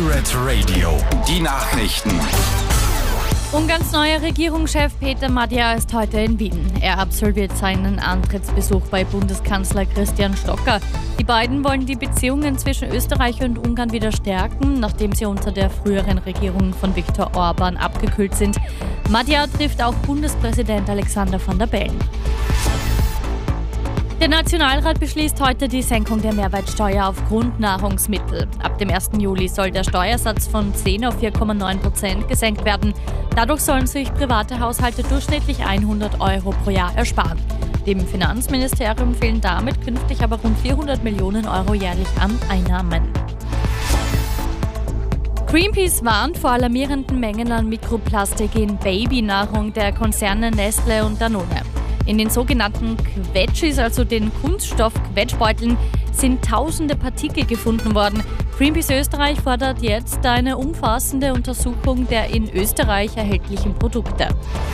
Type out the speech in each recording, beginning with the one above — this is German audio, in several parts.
Pirate Radio, die Nachrichten. Ungarns neuer Regierungschef Peter Magyar ist heute in Wien. Er absolviert seinen Antrittsbesuch bei Bundeskanzler Christian Stocker. Die beiden wollen die Beziehungen zwischen Österreich und Ungarn wieder stärken, nachdem sie unter der früheren Regierung von Viktor Orban abgekühlt sind. Magyar trifft auch Bundespräsident Alexander Van der Bellen. Der Nationalrat beschließt heute die Senkung der Mehrwertsteuer auf Grundnahrungsmittel. Ab dem 1. Juli soll der Steuersatz von 10 auf 4,9% gesenkt werden. Dadurch sollen sich private Haushalte durchschnittlich 100 Euro pro Jahr ersparen. Dem Finanzministerium fehlen damit künftig aber rund 400 Millionen Euro jährlich an Einnahmen. Greenpeace warnt vor alarmierenden Mengen an Mikroplastik in Babynahrung der Konzerne Nestle und Danone. In den sogenannten Quetschis, also den Kunststoff-Quetschbeuteln, sind tausende Partikel gefunden worden. Greenpeace Österreich fordert jetzt eine umfassende Untersuchung der in Österreich erhältlichen Produkte.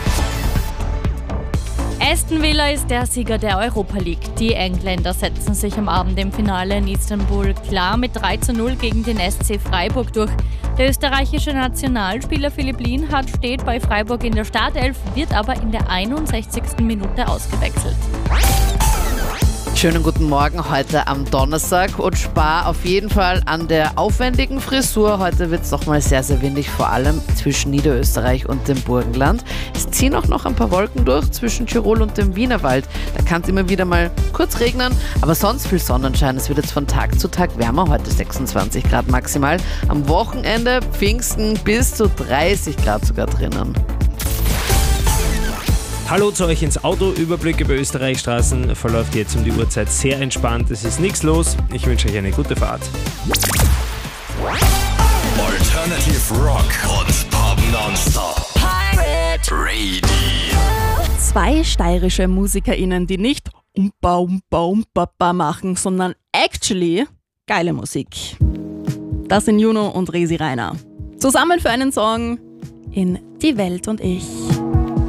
Aston Villa ist der Sieger der Europa League. Die Engländer setzen sich am Abend im Finale in Istanbul klar mit 3:0 gegen den SC Freiburg durch. Der österreichische Nationalspieler Philipp Lienhardt steht bei Freiburg in der Startelf, wird aber in der 61. Minute ausgewechselt. Schönen guten Morgen heute am Donnerstag und spar auf jeden Fall an der aufwendigen Frisur. Heute wird es nochmal sehr, sehr windig, vor allem zwischen Niederösterreich und dem Burgenland. Es ziehen auch noch ein paar Wolken durch zwischen Tirol und dem Wienerwald. Da kann es immer wieder mal kurz regnen, aber sonst viel Sonnenschein. Es wird jetzt von Tag zu Tag wärmer, heute 26 Grad maximal. Am Wochenende Pfingsten bis zu 30 Grad sogar drinnen. Hallo zu euch ins Auto. Überblick über Österreichs Straßen verläuft jetzt um die Uhrzeit sehr entspannt. Es ist nichts los. Ich wünsche euch eine gute Fahrt. Alternative Rock und Pop nonstop. Pirate Radio. 2 steirische MusikerInnen, die nicht Umpa Umpa Umpa machen, sondern actually geile Musik. Das sind Juno und Resi Reiner. Zusammen für einen Song in Die Welt und ich.